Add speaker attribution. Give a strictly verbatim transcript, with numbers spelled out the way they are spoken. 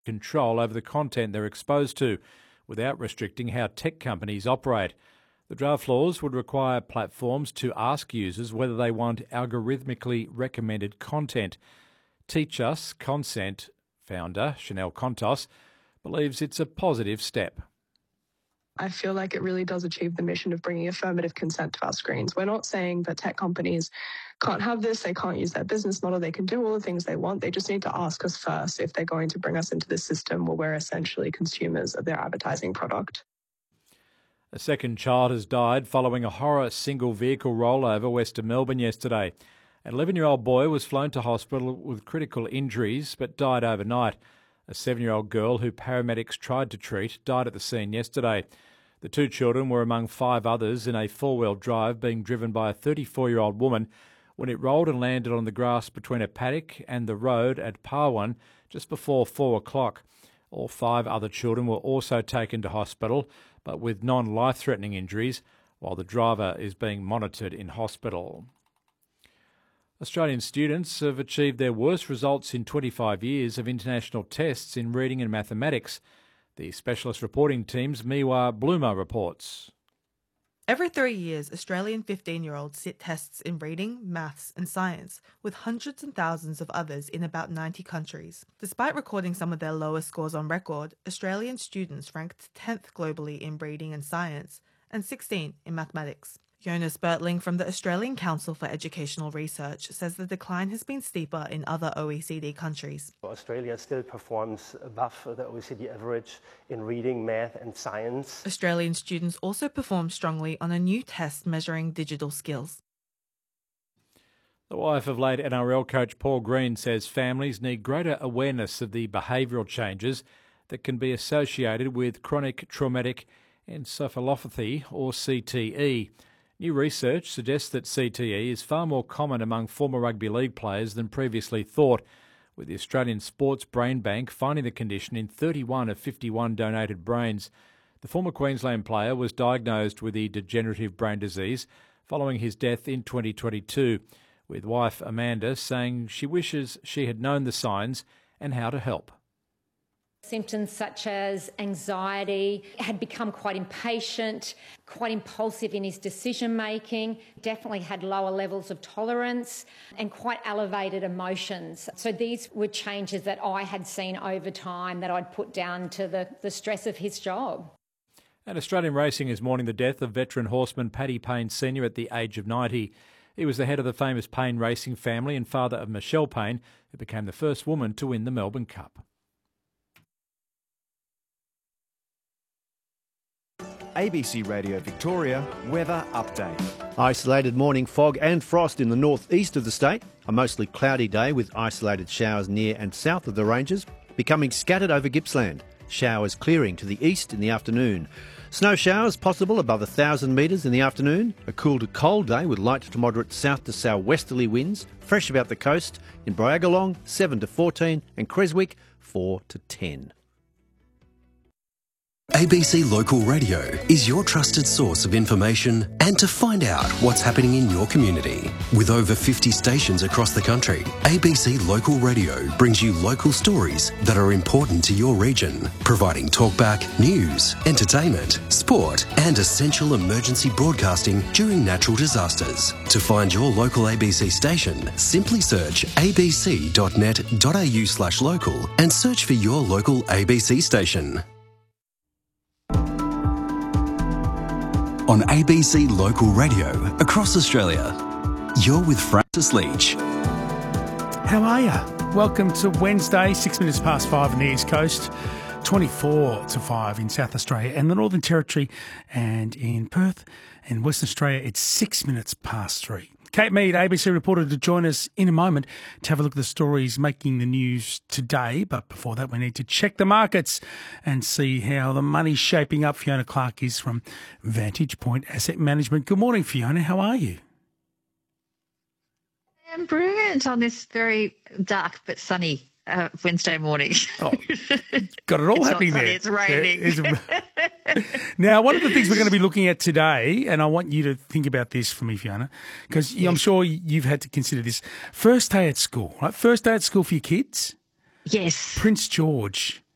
Speaker 1: control over the content they're exposed to, without restricting how tech companies operate. The draft laws would require platforms to ask users whether they want algorithmically recommended content. Teach Us Consent founder Chanel Contos believes it's a positive step.
Speaker 2: I feel like it really does achieve the mission of bringing affirmative consent to our screens. We're not saying that tech companies can't have this, they can't use their business model, they can do all the things they want. They just need to ask us first if they're going to bring us into this system where we're essentially consumers of their advertising product.
Speaker 1: A second child has died following a horror single-vehicle rollover west of Melbourne yesterday. An eleven-year-old boy was flown to hospital with critical injuries but died overnight. A seven-year-old girl who paramedics tried to treat died at the scene yesterday. The two children were among five others in a four-wheel drive being driven by a thirty-four-year-old woman when it rolled and landed on the grass between a paddock and the road at Parwan just before four o'clock. All five other children were also taken to hospital, but with non-life-threatening injuries, while the driver is being monitored in hospital. Australian students have achieved their worst results in twenty-five years of international tests in reading and mathematics. The specialist reporting team's Miwa Bloomer reports.
Speaker 3: Every three years, Australian fifteen-year-olds sit tests in reading, maths and science, with hundreds and thousands of others in about ninety countries. Despite recording some of their lowest scores on record, Australian students ranked tenth globally in reading and science and sixteenth in mathematics. Jonas Bertling from the Australian Council for Educational Research says the decline has been steeper in other O E C D countries.
Speaker 4: Australia still performs above the O E C D average in reading, math and science.
Speaker 3: Australian students also perform strongly on a new test measuring digital skills.
Speaker 1: The wife of late N R L coach Paul Green says families need greater awareness of the behavioural changes that can be associated with chronic traumatic encephalopathy, or C T E. New research suggests that C T E is far more common among former rugby league players than previously thought, with the Australian Sports Brain Bank finding the condition in thirty-one of fifty-one donated brains. The former Queensland player was diagnosed with the degenerative brain disease following his death in twenty twenty-two, with wife Amanda saying she wishes she had known the signs and how to help.
Speaker 5: Symptoms such as anxiety, had become quite impatient, quite impulsive in his decision-making, definitely had lower levels of tolerance and quite elevated emotions. So these were changes that I had seen over time that I'd put down to the, the stress of his job.
Speaker 1: And Australian racing is mourning the death of veteran horseman Paddy Payne Senior at the age of ninety. He was the head of the famous Payne racing family and father of Michelle Payne, who became the first woman to win the Melbourne Cup.
Speaker 6: A B C Radio Victoria weather update.
Speaker 7: Isolated morning fog and frost in the northeast of the state. A mostly cloudy day with isolated showers near and south of the ranges, becoming scattered over Gippsland. Showers clearing to the east in the afternoon. Snow showers possible above one thousand metres in the afternoon. A cool to cold day with light to moderate south to southwesterly winds. Fresh about the coast. In Bryagalong, seven to fourteen and Creswick, four to ten.
Speaker 8: A B C Local Radio is your trusted source of information and to find out what's happening in your community. With over fifty stations across the country, A B C Local Radio brings you local stories that are important to your region, providing talkback, news, entertainment, sport and essential emergency broadcasting during natural disasters. To find your local A B C station, simply search abc.net.au slash local and search for your local A B C station. On A B C Local Radio across Australia, you're with Francis Leach.
Speaker 9: How are you? Welcome to Wednesday, six minutes past five on the East Coast, twenty-four to five in South Australia and the Northern Territory, and in Perth and Western Australia, it's six minutes past three. Kate Mead, A B C reporter, to join us in a moment to have a look at the stories making the news today. But before that, we need to check the markets and see how the money's shaping up. Fiona Clark is from Vantage Point Asset Management. Good morning, Fiona. How are you?
Speaker 10: I'm brilliant on this very dark but sunny uh, Wednesday morning.
Speaker 9: Oh, got it all
Speaker 10: it's
Speaker 9: happening
Speaker 10: not sunny,
Speaker 9: there.
Speaker 10: It's raining.
Speaker 9: Yeah, it's... Now, one of the things we're going to be looking at today, and I want you to think about this for me, Fiona, because yes. I'm sure you've had to consider this. First day at school, right? First day at school for your kids?
Speaker 10: Yes.
Speaker 9: Prince George